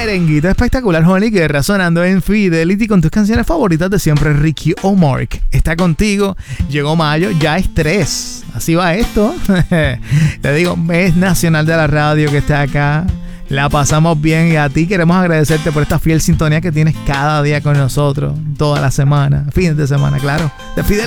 merenguito espectacular, Juan Guerra, sonando en Fidelity con tus canciones favoritas de siempre. Ricky O'Mark está contigo. Llegó mayo, ya es 3. Así va esto. Te digo, mes nacional de la radio que está acá. La pasamos bien y a ti queremos agradecerte por esta fiel sintonía que tienes cada día con nosotros, toda la semana, fines de semana, claro, de Fidelity.